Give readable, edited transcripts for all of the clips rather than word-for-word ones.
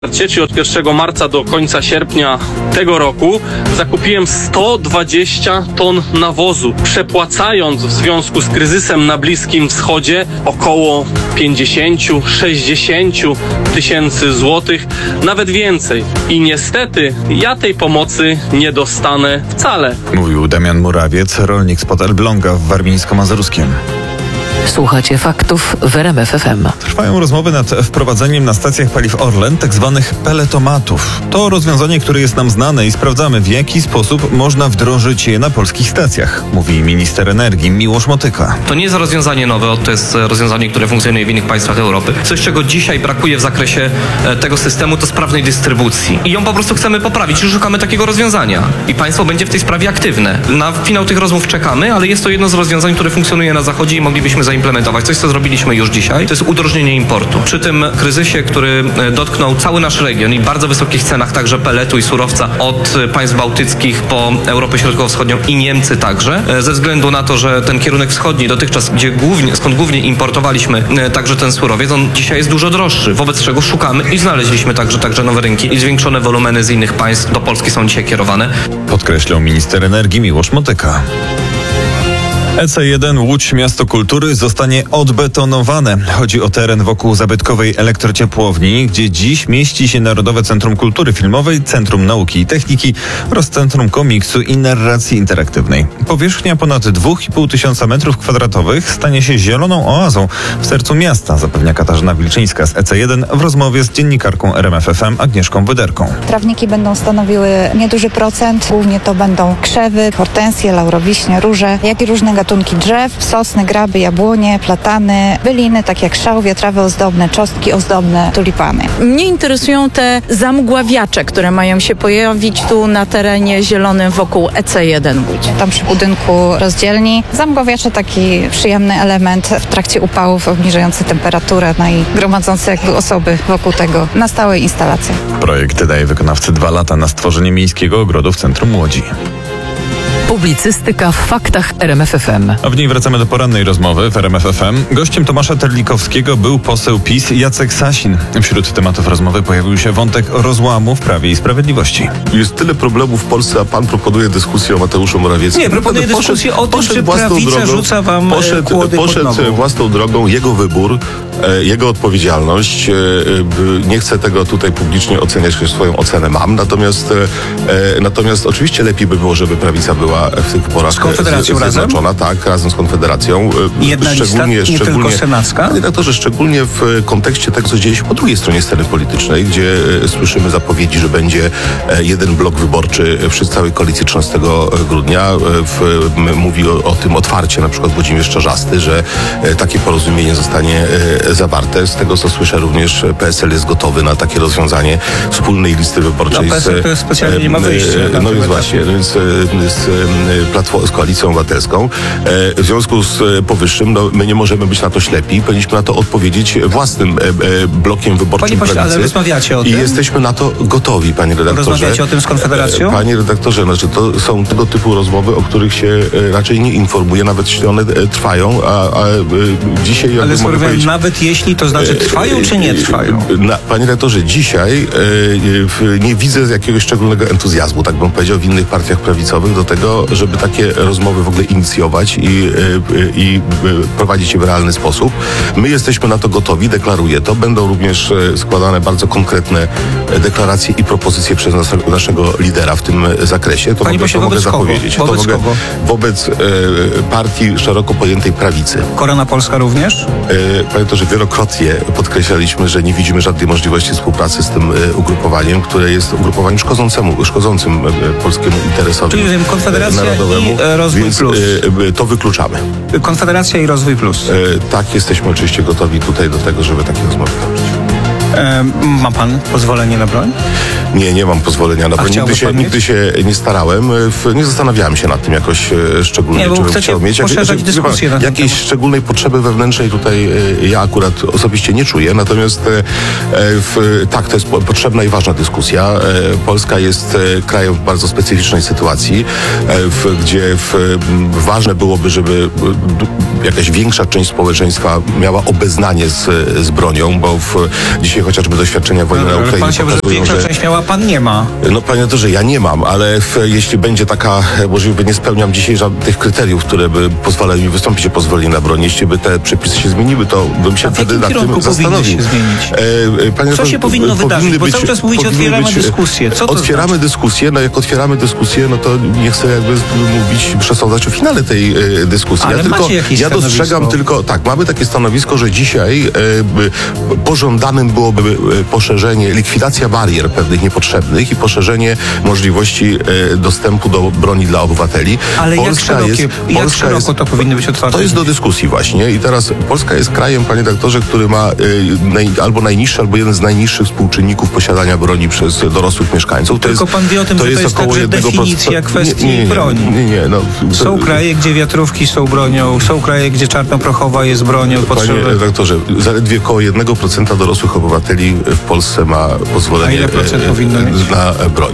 Czyli od 1 marca do końca sierpnia tego roku zakupiłem 120 ton nawozu, przepłacając w związku z kryzysem na Bliskim Wschodzie około 50-60 tysięcy złotych, nawet więcej. I niestety ja tej pomocy nie dostanę wcale. Mówił Damian Murawiec, rolnik spod Elbląga w Warmińsko-Mazurskiem. Słuchacie faktów w RMF FM. Trwają rozmowy nad wprowadzeniem na stacjach paliw Orlen tzw. peletomatów. To rozwiązanie, które jest nam znane i sprawdzamy, w jaki sposób można wdrożyć je na polskich stacjach, mówi minister energii Miłosz Motyka. To nie jest rozwiązanie nowe, to jest rozwiązanie, które funkcjonuje w innych państwach Europy. Coś, czego dzisiaj brakuje w zakresie tego systemu, to sprawnej dystrybucji. I ją po prostu chcemy poprawić i szukamy takiego rozwiązania. I państwo będzie w tej sprawie aktywne. Na finał tych rozmów czekamy, ale jest to jedno z rozwiązań, które funkcjonuje na zachodzie i moglibyśmy zaimplementować. Coś, co zrobiliśmy już dzisiaj, to jest udrożnienie importu. Przy tym kryzysie, który dotknął cały nasz region i bardzo wysokich cenach także peletu i surowca od państw bałtyckich po Europę Środkowo-Wschodnią i Niemcy także, ze względu na to, że ten kierunek wschodni dotychczas, skąd głównie importowaliśmy także ten surowiec, on dzisiaj jest dużo droższy, wobec czego szukamy i znaleźliśmy także nowe rynki i zwiększone wolumeny z innych państw do Polski są dzisiaj kierowane. Podkreślał minister energii Miłosz Motyka. EC1 Łódź Miasto Kultury zostanie odbetonowane. Chodzi o teren wokół zabytkowej elektrociepłowni, gdzie dziś mieści się Narodowe Centrum Kultury Filmowej, Centrum Nauki i Techniki oraz Centrum Komiksu i Narracji Interaktywnej. Powierzchnia ponad 2,5 tysiąca m2 stanie się zieloną oazą w sercu miasta, zapewnia Katarzyna Wilczyńska z EC1 w rozmowie z dziennikarką RMF FM Agnieszką Wyderką. Trawniki będą stanowiły nieduży procent. Głównie to będą krzewy, hortensje, laurowiśnie, róże, jak i różne gatunki drzew, sosny, graby, jabłonie, platany, byliny, tak jak szałwie, trawy ozdobne, czosnki ozdobne, tulipany. Mnie interesują te zamgławiacze, które mają się pojawić tu na terenie zielonym wokół EC1 Łódź. Tam przy budynku rozdzielni. Zamgławiacze taki przyjemny element w trakcie upałów obniżający temperaturę, no i gromadzący jakby osoby wokół tego na stałe instalacje. Projekt daje wykonawcy 2 lata na stworzenie miejskiego ogrodu w centrum Łodzi. Publicystyka w faktach RMF FM. A w niej wracamy do porannej rozmowy w RMF FM. Gościem Tomasza Terlikowskiego był poseł PiS Jacek Sasin. Wśród tematów rozmowy pojawił się wątek rozłamu w Prawie i Sprawiedliwości. Jest tyle problemów w Polsce, a pan proponuje dyskusję o Mateuszu Morawieckim. Nie, proponuję dyskusję o tym, czy prawica rzuca wam kłody pod nogą. Poszedł własną drogą, jego wybór, jego odpowiedzialność. Nie chcę tego tutaj publicznie oceniać, choć swoją ocenę mam. Natomiast oczywiście lepiej by było, żeby prawica była w tych wyborach z Konfederacją zjednoczona, tak, razem z Konfederacją. Jedna lista, nie tylko senacka? Panie redaktorze, szczególnie w kontekście tego, co dzieje się po drugiej stronie sceny politycznej, gdzie słyszymy zapowiedzi, że będzie jeden blok wyborczy przy całej koalicji 13 grudnia. Mówi o tym otwarcie na przykład Włodzimierz Czarzasty, że takie porozumienie zostanie zawarte. Z tego, co słyszę, również PSL jest gotowy na takie rozwiązanie wspólnej listy wyborczej. PSL specjalnie nie ma wyjścia. No więc właśnie, z Koalicją Obywatelską. W związku z powyższym, my nie możemy być na to ślepi. Powinniśmy na to odpowiedzieć własnym blokiem wyborczym Panie pośle, prawicy. ale rozmawiacie o tym? I jesteśmy na to gotowi, panie redaktorze. Rozmawiacie o tym z Konfederacją? Panie redaktorze, to są tego typu rozmowy, o których się raczej nie informuje, nawet jeśli one trwają, a dzisiaj... Ale mogę powiedzieć, nawet jeśli, to znaczy trwają czy nie trwają? Panie redaktorze, dzisiaj nie widzę jakiegoś szczególnego entuzjazmu, tak bym powiedział, w innych partiach prawicowych do tego, żeby takie rozmowy w ogóle inicjować i prowadzić je w realny sposób. My jesteśmy na to gotowi, deklaruję to. Będą również składane bardzo konkretne deklaracje i propozycje przez naszego lidera w tym zakresie. To mogę zapowiedzieć. Wobec partii szeroko pojętej prawicy. Korona Polska również? Panie to, że wielokrotnie podkreślaliśmy, że nie widzimy żadnej możliwości współpracy z tym ugrupowaniem, które jest ugrupowaniem szkodzącym polskiemu interesowi. Czyli Konfederacja narodowemu, i Rozwój więc Plus. To wykluczamy. Konfederacja i Rozwój Plus. Tak, jesteśmy oczywiście gotowi tutaj do tego, żeby takie rozmowy toczyć. Ma pan pozwolenie na broń? Nie mam pozwolenia na broń. Nigdy się nie starałem. Nie zastanawiałem się nad tym jakoś szczególnie, bo czy bym chcecie chciał mieć. poszerzać dyskusję na ten jakiejś temat. szczególnej potrzeby wewnętrznej tutaj ja akurat osobiście nie czuję. Natomiast tak, to jest potrzebna i ważna dyskusja. Polska jest krajem w bardzo specyficznej sytuacji, gdzie ważne byłoby, żeby jakaś większa część społeczeństwa miała obeznanie z bronią, bo dzisiaj chociażby doświadczenia wojny na Ukrainie pan się, że pokazują, większa część miała, pan nie ma. No panie to, że ja nie mam, ale jeśli będzie taka możliwe, nie spełniam dzisiaj żadnych kryteriów, które by pozwalały mi wystąpić o pozwolenie na broń. Jeśli by te przepisy się zmieniły, to bym się wtedy nad tym zastanowił. Się zmienić? Panie Co się powinno wydarzyć? Bo cały czas mówicie, otwieramy dyskusję. Co to otwieramy znaczy? dyskusję, no jak otwieramy dyskusję, no to nie chcę jakby mówić, przesądzać o finale tej dyskusji. Ale macie jakieś ja dostrzegam stanowisko? tylko, tak, mamy takie stanowisko, że dzisiaj pożądanym byłoby poszerzenie, likwidacja barier pewnych niepotrzebnych i poszerzenie możliwości dostępu do broni dla obywateli. Ale Polska jak szeroko to powinny być otwarte? To jest do dyskusji właśnie i teraz Polska jest krajem, panie doktorze, który ma albo najniższy, albo jeden z najniższych współczynników posiadania broni przez dorosłych mieszkańców. Tylko pan wie o tym, że to jest około także 1%. definicja kwestii broni. Są kraje, gdzie wiatrówki są bronią, są kraje, gdzie czarnoprochowa jest bronią. Panie redaktorze, zaledwie około 1% dorosłych obywateli w Polsce ma pozwolenie A ile procent powinno mieć? na broń.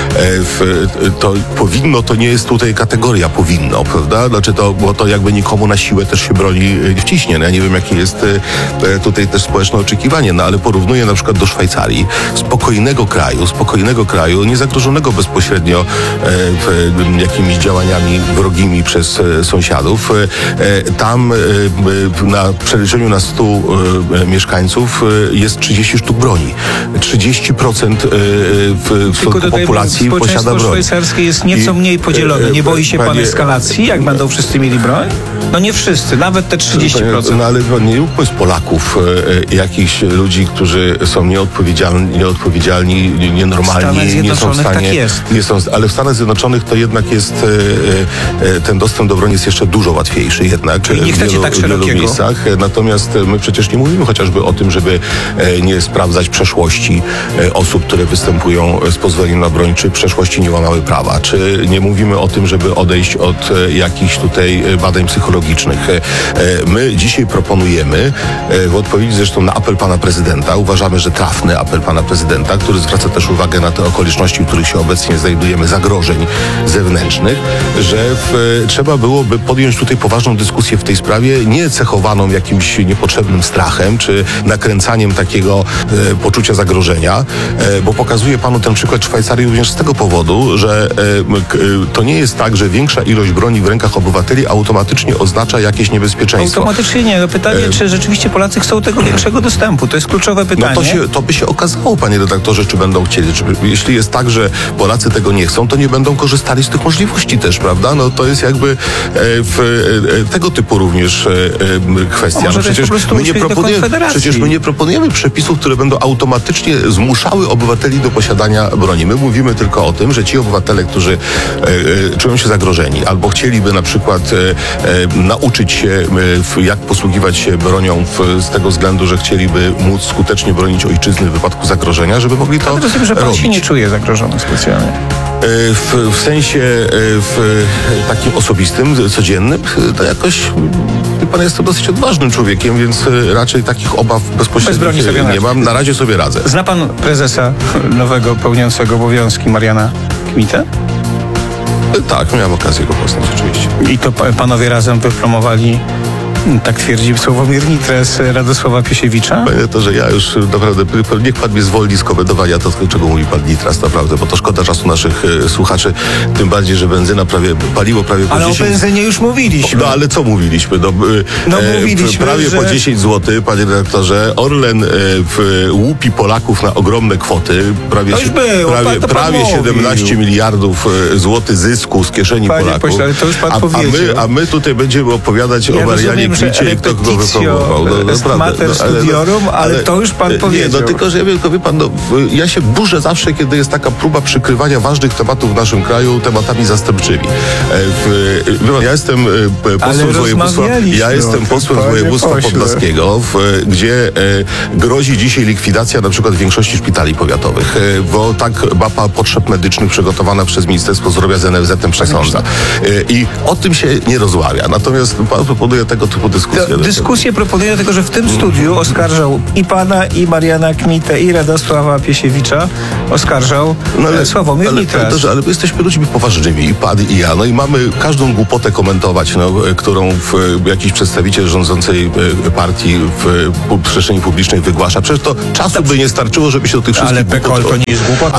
To powinno, to nie jest tutaj kategoria powinno, prawda? Znaczy bo to jakby nikomu na siłę też się broni wciśnie. No ja nie wiem, jakie jest tutaj też społeczne oczekiwanie, no ale porównuję na przykład do Szwajcarii, spokojnego kraju, niezagrożonego bezpośrednio jakimiś działaniami wrogimi przez sąsiadów. Tam na przeliczeniu na 100 mieszkańców jest 30 sztuk broni. 30% w stosunku populacji posiada broń. Społeczeństwo szwajcarskie jest nieco mniej podzielone. Nie boi się pan eskalacji, jak będą wszyscy mieli broń? No nie wszyscy, nawet te 30%. No ale nie róbmy z Polaków jakichś ludzi, którzy są nieodpowiedzialni, nienormalni, nie są w stanie. Tak jest. Ale w Stanach Zjednoczonych to jednak jest ten dostęp do broni jest jeszcze dużo łatwiejszy jednak. Czyli nie chcecie tak szerokiego. W wielu miejscach. Natomiast my przecież nie mówimy chociażby o tym, żeby nie sprawdzać przeszłości osób, które występują z pozwoleniem na broń, czy przeszłości nie łamały prawa, czy nie mówimy o tym, żeby odejść od jakichś tutaj badań psychologicznych. My dzisiaj proponujemy, w odpowiedzi zresztą na apel pana prezydenta, uważamy, że trafny apel pana prezydenta, który zwraca też uwagę na te okoliczności, w których się obecnie znajdujemy, zagrożeń zewnętrznych, że trzeba byłoby podjąć tutaj poważną dyskusję w tej sprawie, nie cechowaną jakimś niepotrzebnym strachem, czy nakręcaniem takiego poczucia zagrożenia, bo pokazuje panu ten przykład Szwajcarii również z tego powodu, że to nie jest tak, że większa ilość broni w rękach obywateli automatycznie oznacza jakieś niebezpieczeństwo. Automatycznie nie. No pytanie, czy rzeczywiście Polacy chcą tego większego dostępu? To jest kluczowe pytanie. No to by się okazało, panie redaktorze, czy będą chcieli. Jeśli jest tak, że Polacy tego nie chcą, to nie będą korzystali z tych możliwości też, prawda? No to jest jakby tego typu również kwestia. No Przecież my nie proponujemy przepisów, które będą automatycznie zmuszały obywateli do posiadania broni. My mówimy tylko o tym, że ci obywatele, którzy czują się zagrożeni albo chcieliby na przykład nauczyć się, jak posługiwać się bronią z tego względu, że chcieliby móc skutecznie bronić ojczyzny w wypadku zagrożenia, żeby mogli to rozumiem, że pan robić. się nie czuje zagrożony specjalnie. W sensie takim osobistym, codziennym, to jakoś pan jest to dosyć odważnym człowiekiem, więc raczej takich obaw bezpośrednich nie mam. Na razie sobie radzę. Zna pan prezesa nowego, pełniącego obowiązki Mariana Kmitę? Tak, miałem okazję go poznać oczywiście. I to panowie razem wypromowali, tak twierdzi Sławomir Nitres, Radosława Piesiewicza? Panie to, że ja już naprawdę, niech pan mnie zwolni z komentowania to, czego mówi pan Nitras, naprawdę, bo to szkoda czasu naszych słuchaczy, tym bardziej, że benzyna paliwo prawie po 10... Ale o benzynie już mówiliśmy. No ale co mówiliśmy? Mówiliśmy, prawie że... po 10 zł, panie redaktorze, Orlen łupi Polaków na ogromne kwoty, prawie 17 miliardów złotych zysku z kieszeni Panie Polaków. Pośle, to już pan powiedział. A my tutaj będziemy opowiadać o Marianie wiem, że tweetie i kto go repetitio wypromował. est mater studiorum, ale to już pan powiedział. Nie, no tylko, że wie pan, ja się burzę zawsze, kiedy jest taka próba przykrywania ważnych tematów w naszym kraju tematami zastępczymi. Wie pan, ja jestem posłem województwa podlaskiego, gdzie grozi dzisiaj likwidacja na przykład większości szpitali powiatowych, bo tak mapa potrzeb medycznych przygotowana przez Ministerstwo Zdrowia z NFZ-em przesądza. I o tym się nie rozmawia. Natomiast pan proponuje tego typu dyskusję. Dyskusję proponuję dlatego, że w tym studiu oskarżał i pana, i Mariana Kmitę, i Radosława Piesiewicza. Oskarżał Sławomir Nitras. Ale my jesteśmy ludźmi poważnymi, i pan, i ja. No i mamy każdą głupotę komentować, którą jakiś przedstawiciel rządzącej partii w przestrzeni publicznej wygłasza. Przecież to czasu by nie starczyło, żeby się do tych wszystkich głupot... to nie jest głupota.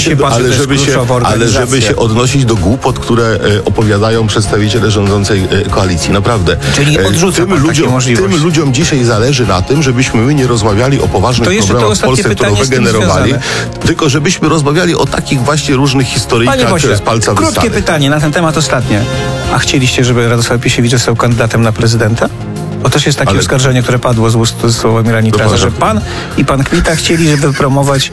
Ale żeby się odnosić do głupot, które opowiadają przedstawiciele rządzącej koalicji. Naprawdę. Czyli odrzuca pan takie możliwości. Tym ludziom dzisiaj zależy na tym, żebyśmy my nie rozmawiali o poważnych problemach w Polsce, które wygenerowali, tylko żebyśmy rozmawiali o takich właśnie różnych historykach z palca wysady. Krótkie pytanie na ten temat ostatnie. A chcieliście, żeby Radosław Piesiewicz został kandydatem na prezydenta? Bo też jest takie oskarżenie, które padło z ust Sławomira Nitrasa, że pan i pan Kmita chcieli, żeby promować...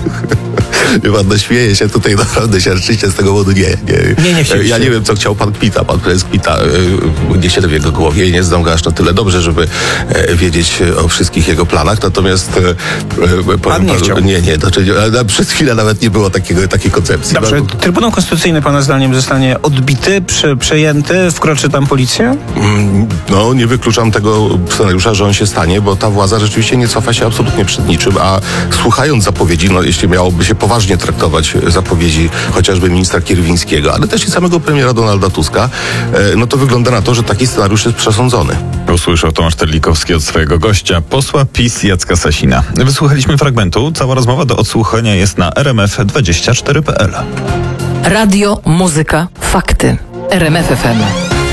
Pan śmieje się tutaj, naprawdę się rczycie z tego powodu. Nie ja nie wiem, co chciał pan Kmita. Pan prezes Kmita, nie siedzę w jego głowie i nie znam go aż na tyle dobrze, żeby wiedzieć o wszystkich jego planach. Natomiast pan nie chciał. Nie, przez chwilę nawet nie było takiej koncepcji. Dobrze, Trybunał Konstytucyjny pana zdaniem zostanie odbity, przejęty, wkroczy tam policja? No, nie wykluczam tego scenariusza, że on się stanie, bo ta władza rzeczywiście nie cofa się absolutnie przed niczym, a słuchając zapowiedzi, jeśli miałoby się poważnie traktować zapowiedzi chociażby ministra Kierwińskiego, ale też i samego premiera Donalda Tuska, no to wygląda na to, że taki scenariusz jest przesądzony. Usłyszał Tomasz Terlikowski od swojego gościa, posła PiS Jacka Sasina. Wysłuchaliśmy fragmentu. Cała rozmowa do odsłuchania jest na rmf24.pl. Radio, muzyka, fakty. RMF FM.